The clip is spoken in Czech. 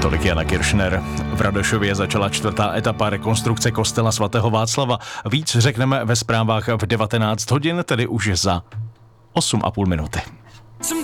Tolik Jana Kiršner. V Radošově začala 4. etapa rekonstrukce kostela svatého Václava. Víc řekneme ve zprávách v 19 hodin, tedy už za 8,5 minuty.